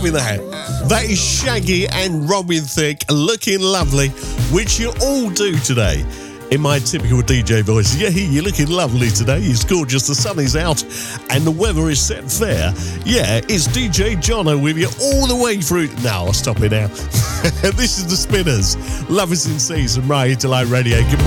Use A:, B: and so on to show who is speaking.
A: in the hat. That is Shaggy and Robin Thicke, Looking Lovely, which you all do today. In my typical DJ voice, yeah, you're looking lovely today. It's gorgeous. The sun is out and the weather is set fair. Yeah, it's DJ Jono with you all the way through. No, I'll stop it now. This is the Spinners. Love is in season, right here to Live Radio. Good morning.